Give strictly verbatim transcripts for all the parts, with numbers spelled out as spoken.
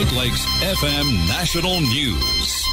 Great Lakes F M National News.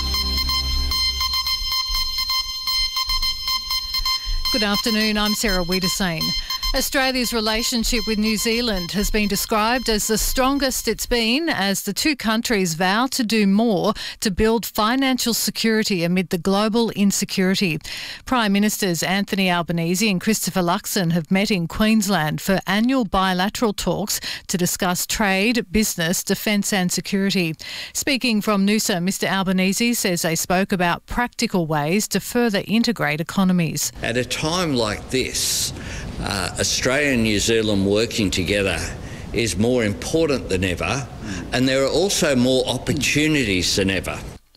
Good afternoon, I'm Sarah Wiedersane. Australia's relationship with New Zealand has been described as the strongest it's been as the two countries vow to do more to build financial security amid the global insecurity. Prime Ministers Anthony Albanese and Christopher Luxon have met in Queensland for annual bilateral talks to discuss trade, business, defence and security. Speaking from Noosa, Mr Albanese says they spoke about practical ways to further integrate economies. At a time like this, Uh, Australia and New Zealand working together is more important than ever, and there are also more opportunities than ever.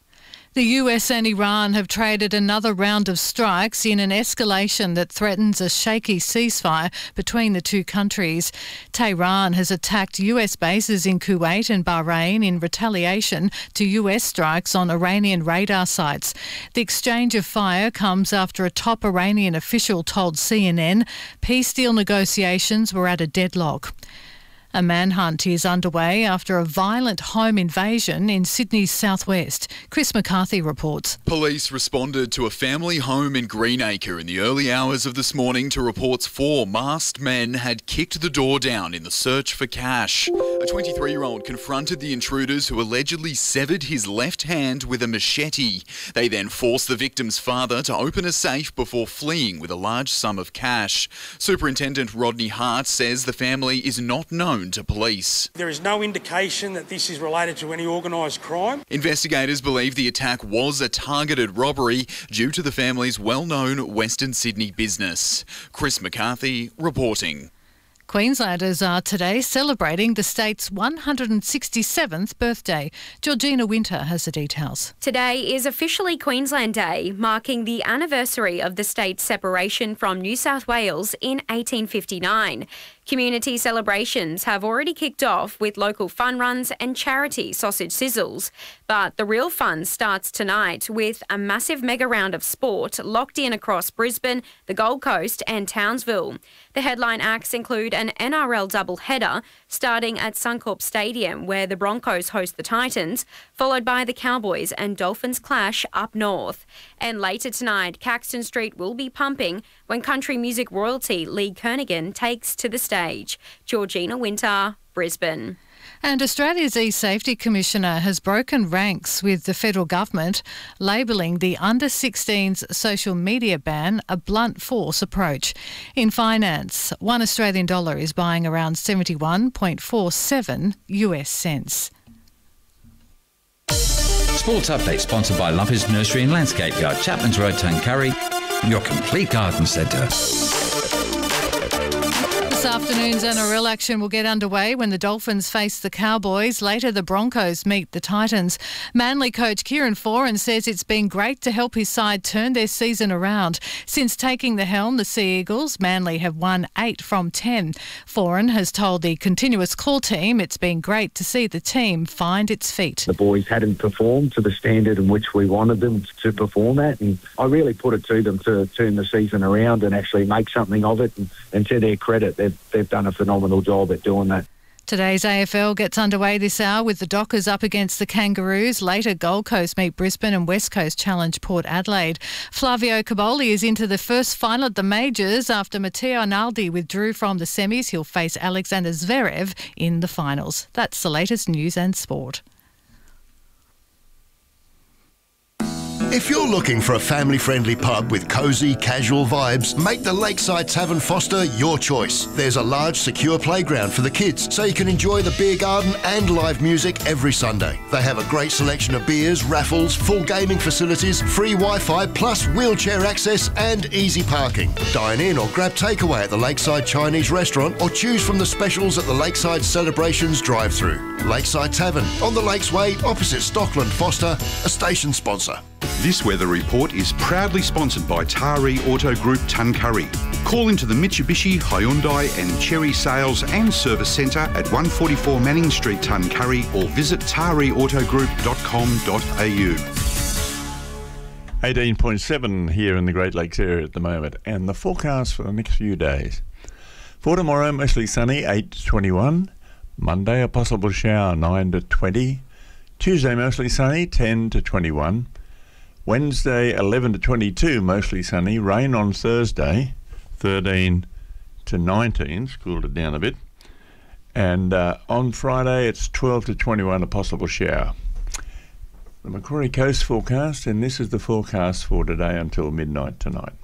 The U S and Iran have traded another round of strikes in an escalation that threatens a shaky ceasefire between the two countries. Tehran has attacked U S bases in Kuwait and Bahrain in retaliation to U S strikes on Iranian radar sites. The exchange of fire comes after a top Iranian official told C N N peace deal negotiations were at a deadlock. A manhunt is underway after a violent home invasion in Sydney's southwest. Chris McCarthy reports. Police responded to a family home in Greenacre in the early hours of this morning to reports four masked men had kicked the door down in the search for cash. A twenty-three-year-old confronted the intruders who allegedly severed his left hand with a machete. They then forced the victim's father to open a safe before fleeing with a large sum of cash. Superintendent Rodney Hart says the family is not known to police. There is no indication that this is related to any organised crime. Investigators believe the attack was a targeted robbery due to the family's well-known Western Sydney business. Chris McCarthy reporting. Queenslanders are today celebrating the state's one hundred sixty-seventh birthday. Georgina Winter has the details. Today is officially Queensland Day, marking the anniversary of the state's separation from New South Wales in eighteen fifty-nine. Community celebrations have already kicked off with local fun runs and charity sausage sizzles. But the real fun starts tonight with a massive mega round of sport locked in across Brisbane, the Gold Coast and Townsville. The headline acts include an N R L doubleheader starting at Suncorp Stadium, where the Broncos host the Titans, followed by the Cowboys and Dolphins clash up north. And later tonight, Caxton Street will be pumping when country music royalty Lee Kernaghan takes to the stage. Georgina Winter, Brisbane. And Australia's E-Safety Commissioner has broken ranks with the federal government, labelling the under sixteens social media ban a blunt force approach. In finance, one Australian dollar is buying around seventy-one point four seven U S cents. Sports Update sponsored by Lumpy's Nursery and Landscape Yard, Chapman's Road, Tuncurry, your complete garden centre. This afternoon's N R L action will get underway when the Dolphins face the Cowboys. Later, the Broncos meet the Titans. Manly coach Kieran Foran says it's been great to help his side turn their season around. Since taking the helm, the Sea Eagles, Manly have won eight from ten. Foran has told the Continuous Call team it's been great to see the team find its feet. The boys hadn't performed to the standard in which we wanted them to perform at, and I really put it to them to turn the season around and actually make something of it, and, and to their credit, they've They've done a phenomenal job at doing that. Today's A F L gets underway this hour with the Dockers up against the Kangaroos. Later, Gold Coast meet Brisbane and West Coast challenge Port Adelaide. Flavio Cobolli is into the first final at the majors after Matteo Arnaldi withdrew from the semis. He'll face Alexander Zverev in the finals. That's the latest news and sport. If you're looking for a family-friendly pub with cosy, casual vibes, make the Lakeside Tavern Foster your choice. There's a large, secure playground for the kids, so you can enjoy the beer garden and live music every Sunday. They have a great selection of beers, raffles, full gaming facilities, free Wi-Fi, plus wheelchair access and easy parking. Dine in or grab takeaway at the Lakeside Chinese Restaurant or choose from the specials at the Lakeside Celebrations drive-thru. Lakeside Tavern, on the Lakes Way, opposite Stockland Foster, a station sponsor. This weather report is proudly sponsored by Taree Auto Group Tuncurry. Call into the Mitsubishi, Hyundai and Chery Sales and Service Centre at one forty-four Manning Street, Tuncurry, or visit taree auto group dot com dot a u. eighteen point seven here in the Great Lakes area at the moment, and the forecast for the next few days. For tomorrow, mostly sunny, eight to twenty-one. Monday, a possible shower, nine to twenty. Tuesday, mostly sunny, ten to twenty-one. Wednesday, eleven to twenty-two, mostly sunny. Rain on Thursday, thirteen to nineteen, it's cooled it down a bit. And uh, on Friday, it's twelve to twenty-one, a possible shower. The Macquarie Coast forecast, and this is the forecast for today until midnight tonight.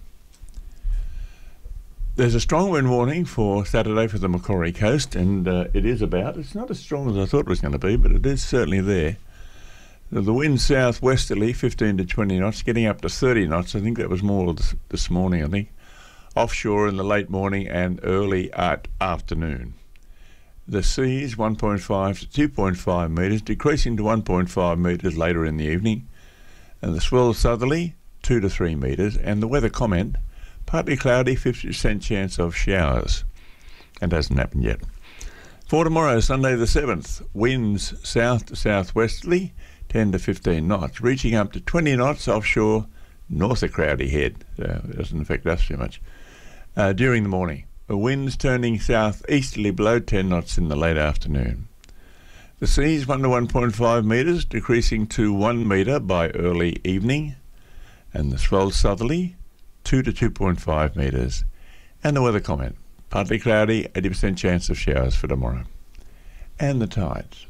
There's a strong wind warning for Saturday for the Macquarie Coast, and uh, it is about. It's not as strong as I thought it was going to be, but it is certainly there. The wind southwesterly, fifteen to twenty knots, getting up to thirty knots. I think that was more this, this morning, I think. Offshore in the late morning and early at afternoon. The seas, one point five to two point five metres, decreasing to one point five metres later in the evening. And the swell southerly, two to three metres. And the weather comment, partly cloudy, fifty percent chance of showers. And hasn't happened yet. For tomorrow, Sunday the seventh, winds south to southwesterly, ten to fifteen knots, reaching up to twenty knots offshore, north of Crowdy Head. So it doesn't affect us too much. Uh, during the morning, the winds turning southeasterly below ten knots in the late afternoon. The seas one to one point five metres, decreasing to one metre by early evening. And the swell southerly, two to two point five metres. And the weather comment, partly cloudy, eighty percent chance of showers for tomorrow. And the tides.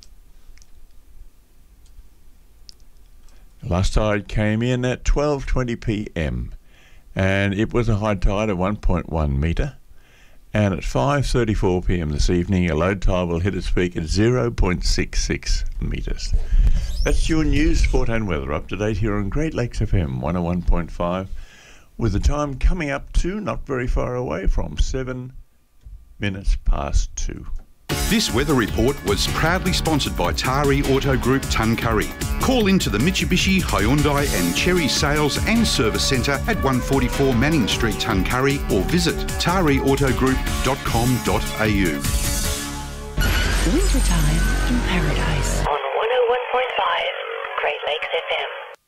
The last tide came in at twelve twenty p m and it was a high tide of one point one metre. And at five thirty-four p m this evening, a low tide will hit its peak at zero point six six metres. That's your news, sport and weather up to date here on Great Lakes F M one oh one point five, with the time coming up to, not very far away from, seven minutes past two. This weather report was proudly sponsored by Tari Auto Group Tuncurry. Call into the Mitsubishi, Hyundai and Cherry Sales and Service Centre at one forty-four Manning Street, Tuncurry, or visit tari auto group dot com dot a u. Wintertime in Paradise on one oh one point five Great Lakes F M.